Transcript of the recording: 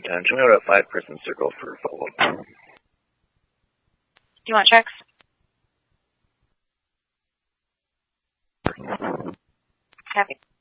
attention. We're at 5-person circle for follow-up. Do you want checks? Happy.